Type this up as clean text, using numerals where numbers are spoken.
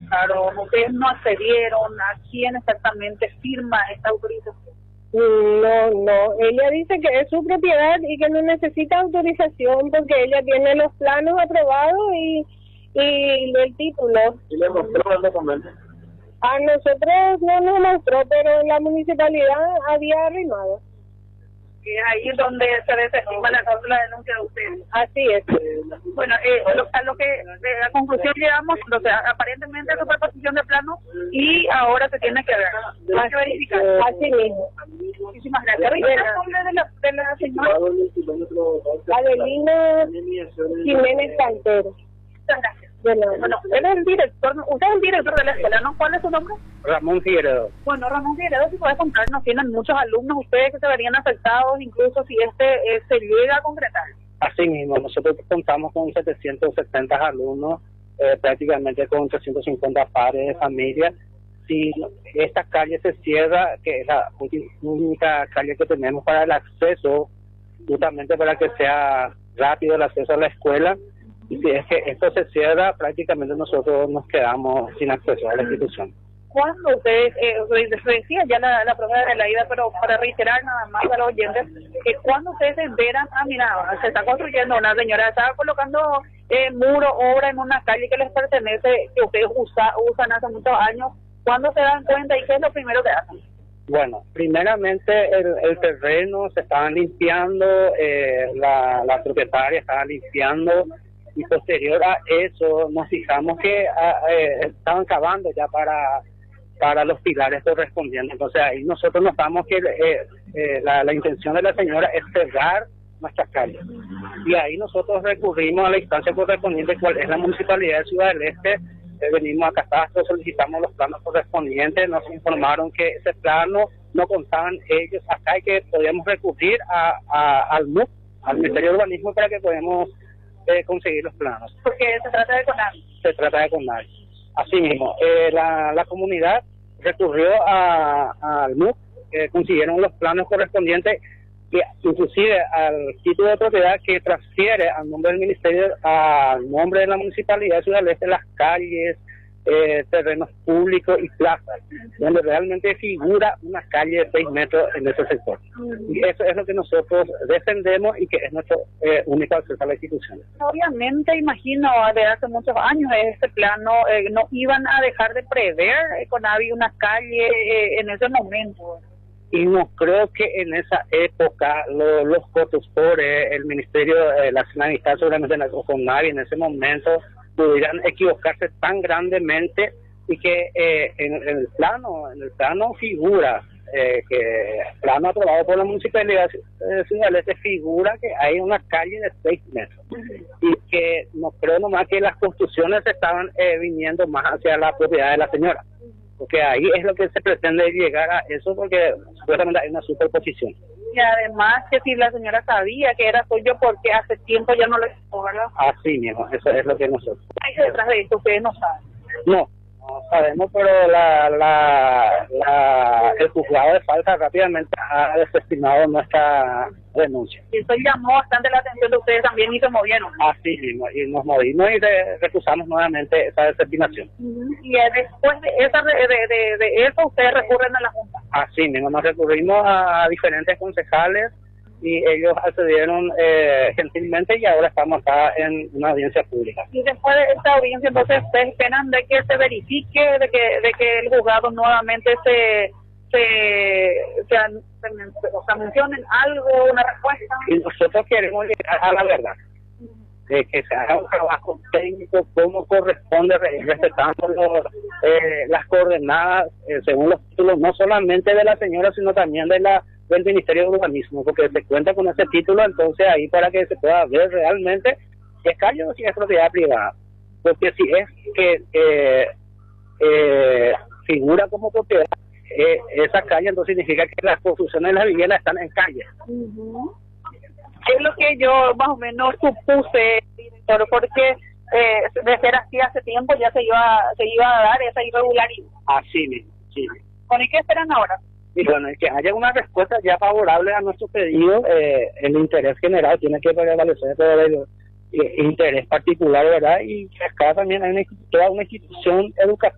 presentaron? ¿Ustedes no accedieron? ¿A quién exactamente firma esta autorización? No, ella dice que es su propiedad y que no necesita autorización porque ella tiene los planos aprobados y el título. ¿Y le mostró el documento? A nosotros no nos mostró, pero la municipalidad había arrimado. Que es ahí donde se desestima la causa de la denuncia de ustedes. Así es. Bueno, a lo que de la conclusión llegamos, o sea, aparentemente es superposición de plano y ahora se tiene que ver. Hay que verificar. Así mismo. Muchísimas gracias. ¿Y el nombre de la señora? Adelina Jiménez Cantero. Muchas gracias. Bueno, él es el director, usted es el director de la escuela, ¿no? ¿Cuál es su nombre? Ramón Figueredo. Bueno, Ramón Figueredo, si puede contarnos, tienen muchos alumnos ustedes que se verían afectados, incluso si se llega a concretar. Así mismo, nosotros contamos con 770 alumnos, prácticamente con 350 padres de familia. Si esta calle se cierra, que es la única calle que tenemos para el acceso, justamente para que sea rápido el acceso a la escuela, y si es que esto se cierra, prácticamente nosotros nos quedamos sin acceso a la institución. ¿Cuándo ustedes, se decía ya la prueba de la ida, pero para reiterar nada más a los oyentes, cuando ustedes se enteran, mira, se está construyendo, una señora estaba colocando muro, obra en una calle que les pertenece, que ustedes usan hace muchos años, ¿cuándo se dan cuenta y qué es lo primero que hacen? Bueno, primeramente el terreno se estaban limpiando, la propietaria estaba limpiando, y posterior a eso nos fijamos que estaban cavando ya para los pilares correspondientes. Entonces ahí nosotros notamos que la intención de la señora es cerrar nuestra calle. Y ahí nosotros recurrimos a la instancia correspondiente, cual es la Municipalidad de Ciudad del Este. Venimos a Catastro, solicitamos los planos correspondientes, nos informaron que ese plano no contaban ellos acá y que podíamos recurrir al MUC, al Ministerio de Urbanismo, para que podamos conseguir los planos. Porque se trata de CONAVI. Se trata de CONAVI. Así mismo, la comunidad recurrió al MUC, consiguieron los planos correspondientes, que inclusive al título de propiedad que transfiere al nombre del ministerio, al nombre de la Municipalidad de Ciudad del Este, las calles, terrenos públicos y plazas, donde realmente figura una calle de 6 metros en ese sector. Y eso es lo que nosotros defendemos y que es nuestro único acceso a la institución. Obviamente, imagino, de hace muchos años este plano no iban a dejar de prever CONAVI una calle en ese momento. Y no creo que en esa época los constructores, el Ministerio de la Amistad, seguramente con nadie en ese momento pudieran equivocarse tan grandemente, y que en el plano figura, que el plano aprobado por la Municipalidad de Ciudad del Este figura que hay una calle de 6 metros. Y que no creo nomás que las construcciones estaban viniendo más hacia la propiedad de la señora. Porque ahí es lo que se pretende llegar a eso, porque supuestamente hay una superposición. Y además que si la señora sabía que era suyo, porque hace tiempo ya no lo hizo, ¿verdad? Así mismo, eso es lo que nosotros. ¿Hay detrás de esto? Ustedes no saben. No sabemos, pero el juzgado de falta rápidamente ha desestimado nuestra denuncia. Y eso llamó bastante la atención de ustedes también y se movieron. Así mismo, y nos movimos y recusamos nuevamente esa desestimación. Y después de eso ustedes recurren a la Junta. Así mismo, nos recurrimos a diferentes concejales y ellos accedieron gentilmente, y ahora estamos acá en una audiencia pública. Y después de esta audiencia, entonces ustedes esperan de que se verifique, de que el juzgado nuevamente se mencionen algo, una respuesta. Y nosotros queremos llegar a la verdad, de que se haga un trabajo técnico como corresponde, respetando las coordenadas según los títulos, no solamente de la señora, sino también del Ministerio de Urbanismo, porque se cuenta con ese título, entonces ahí para que se pueda ver realmente si es calle o si es propiedad privada. Porque si es que figura como propiedad esa calle, entonces significa que las construcciones de las viviendas están en calle. Es lo que yo más o menos supuse, director, porque de ser así hace tiempo ya se iba a dar esa irregularidad. Así mismo, sí. ¿Con qué esperan ahora? Y bueno, que haya una respuesta ya favorable a nuestro pedido. El interés general tiene que prevalecer sobre el interés particular, ¿verdad? Y que acá también hay toda una institución educativa